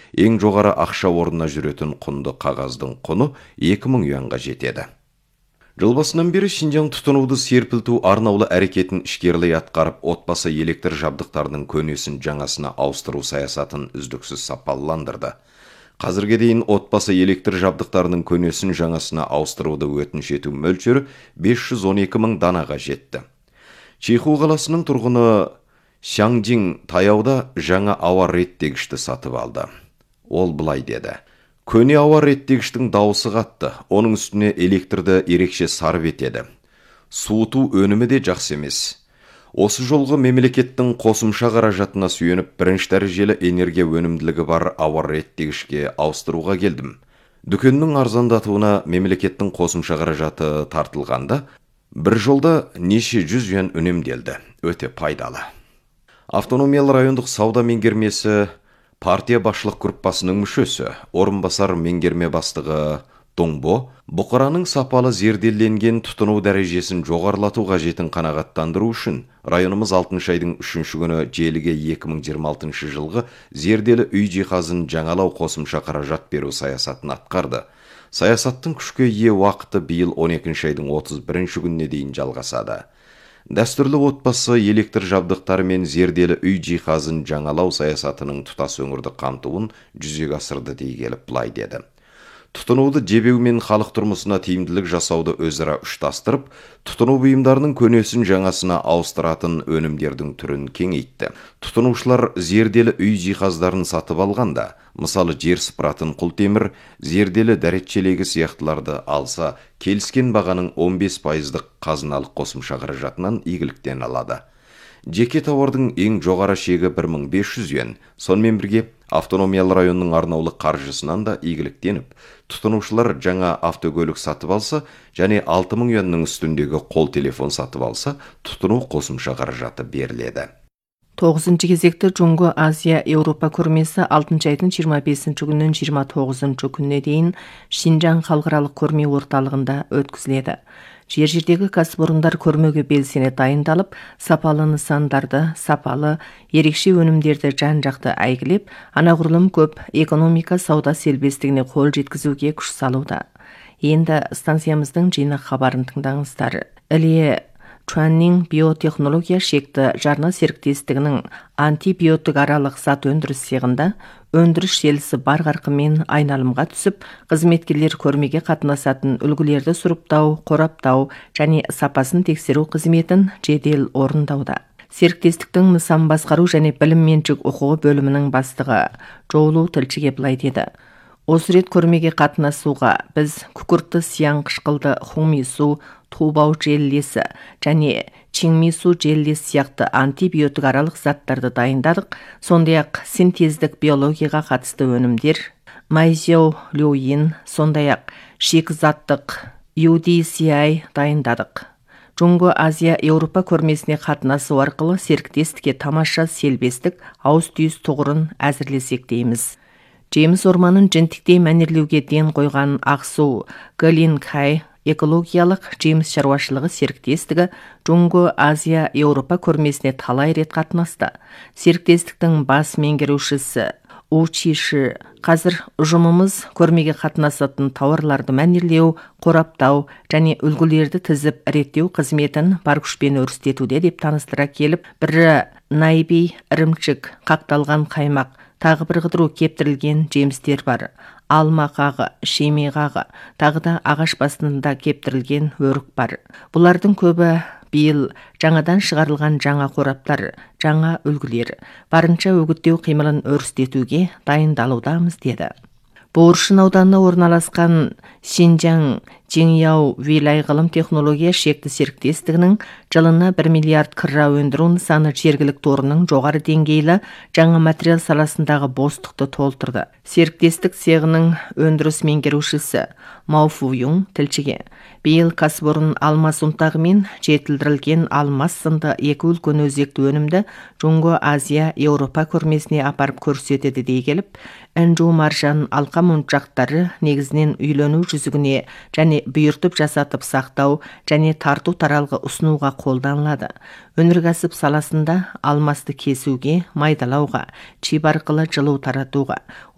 Ең жоғары ақша орнына жүретін құнды қағаздың құны 2000 юанға жетеді. Жыл басынан бері Шинжаң тұтынуды серпілту арнаулы әрекетін ішкерлей атқарып, отбасы электр жабдықтарының көнесін жаңасына ауыстыру саясатын үздіксіз сапаландырды. Қазірге дейін отбасы электр жабдықтарының көнесін жаңасына ауыстыруды өтініш ету мөлшері 512 000 данаға жетті. Чейху қаласының тұрғыны Шаңжин таяуда жаңа ауа реттегішті сатып алды. Ол былай деді: көне ауа реттегіштің дауысы қатты, оның үстіне электрді ерекше сарып етеді. Суыту өнімі де жақсы емес. Осы жолғы мемлекеттің қосымша қаражатына сүйеніп, бірінші дәрежелі энергия өнімділігі бар ауа реттегішке ауыстыруға келдім. Дүкеннің арзандатуына мемлекеттің қосымша қаражаты тартылғанда, бір жолда неше жүз юан үнемделді. Өте пайдалы. Автономиялы райондық сауда меңгермесі партия басшылық группасының мүшесі, орынбасар меңгерме бастығы Доңбо, бұқараның сапалы зерделенген тұтыну дәрежесін жоғарлату қажетін қанағаттандыру үшін районымыз 6 айдың 3 күні желіге 2026 жылғы зерделі үй жиһазын жаңалау қосымша қаражат беру саясатын атқарды. Саясаттың күшке ие уақыты биыл 12 айдың 31 күніне дейін жалғасады. Дәстүрлі отбасы электр жабдықтары мен зерделі үй жиһазын жаңалау саясатының тұтас өңірді қамтуын жүзеге асырды дей келіп былай деді: тұтынуды жебеу мен халық тұрмысына тиімділік жасауды өзара ұштастырып, тұтыну бұйымдарының көнесін жаңасына ауыстыратын өнімдердің түрін кеңейтті. Тұтынушылар зерделі үй жиһаздарын сатып алғанда, мысалы жер сыпыратын құлтемір, зерделі дәретшелегі сияқтыларды алса, келіскен бағаның 15% қазыналық қосымша қаражатынан игіліктен алады. Жеке тауардың ең жоғары шегі 1500 юан, сонымен бірге автономиялы районның арнаулы қаржысынан да игіліктеніп, тұтынушылар жаңа автокөлік сатып алса және 6000 юанның үстіндегі қол телефон сатып алса, тұтыну қосымша қаражаты беріледі. 9-шы кезекті Жоңго Азия Еуропа көрмесі 6 айдың 25 күннен 29 күніне дейін Шинжаң халықаралық көрме орталығында өткізіледі. Жер-жердегі кәсіпорындар көрмеге белсене дайындалып, сапалы нысандарды, сапалы, ерекше өнімдерді жан-жақты әйгілеп, анағұрлым көп экономика сауда селбестігіне қол жеткізуге күш салуда. Енді станциямыздың жинақ хабарын тыңдаңыздар. Іле Чуанның биотехнология шекті жарна серіктестігінің антибиотик аралық зат өндіріс цехында өндіріс желісі бар қарқынмен айналымға түсіп, қызметкерлер көрмеге қатынасатын үлгілерді сұрыптау, қораптау және сапасын тексеру қызметін жедел орындауда. Серіктестіктің нысан басқару және білім меншік оқуы бөлімінің бастығы Жоулу тілшіге былай деді: осы рет көрмеге қатынасуға біз күкіртті сияң қышқылды хумису, тубау желлесі және чинмису желлесі сияқты антибиотик аралық заттарды дайындадық. Сондай-ақ синтездік биологияға қатысты өнімдер, майзеу люин, сондай-ақ шикізаттық UDCI дайындадық. Жоңго Азия Еуропа көрмесіне қатынасу арқылы серіктестікке тамаша селбестік ауыз-түйіс тұғырын әзірлесек дейміз. Джеймс орманын жентіктей мәнерлеуге ден қойған Ақсу Галинкай экологиялық жеміс шаруашылығы серіктестігі Жоңго Азия Еуропа көрмесіне талай рет қатынасты. Серіктестіктің бас меңгерушісі Учиши: қазір ұжымымыз көрмеге қатынасатын тауарларды мәнерлеу, қораптау және үлгілерді тізіп реттеу қызметін бар күшпен өрістетуде деп таныстыра келіп, бірі найби, ірімшік, қақталған қаймақ, тағы бір қыдыру кептірілген жемістер бар. Алма қағы, шеме қағы, тағы да ағаш басында кептірілген өрік бар. Бұлардың көбі биыл жаңадан шығарылған жаңа қораптар, жаңа үлгілер. Барынша үгіттеу қимылын өрістетуге дайындалудамыз деді. Боршын ауданына орналасқан Шинжаң Жеңяу Вилай ғылым технология шекті серіктестігінің жылына 1 миллиард кірра өндіру нысаны жергілікті орынның жоғары деңгейлі жаңа материал саласындағы бостықты толтырды. Серіктестік цехының өндіріс меңгерушісі Мауфу Юң тілшіге: биыл кәсіпорын алмас ұнтағы мен жетілдірілген алмас сынды екі үлкен өзекті өнімді Жоңго Азия Еуропа көрмесіне апарып көрсетеді дей келіп, інжу маржан алқа мұнтжақтары негізінен үйлену жүзігіне және бұйыртып жасатып сақтау және тарту таралғы ұсынуға қолданылады. Өнеркәсіп саласында алмасты кесуге, майдалауға, чип арқылы жылу таратуға,